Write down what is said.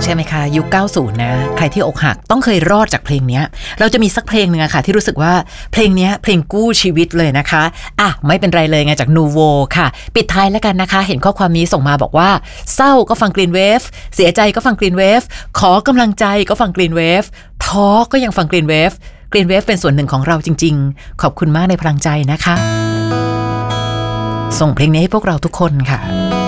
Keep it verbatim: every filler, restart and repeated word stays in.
ใช่ไหมคะยุคเก้าสิบนะใครที่อกหักต้องเคยรอดจากเพลงนี้เราจะมีสักเพลงนึงอะค่ะที่รู้สึกว่าเพลงนี้เพลงกู้ชีวิตเลยนะคะอ่ะไม่เป็นไรเลยไงจากนูโวค่ะปิดท้ายแล้วกันนะคะเห็นข้อความนี้ส่งมาบอกว่าเศร้าก็ฟัง Green Wave เสียใจก็ฟัง Green Wave ขอกำลังใจก็ฟัง Green Wave ท้อก็ยังฟัง Green Wave Green Wave เป็นส่วนหนึ่งของเราจริงๆขอบคุณมากในพลังใจนะคะส่งเพลงนี้ให้พวกเราทุกคนค่ะ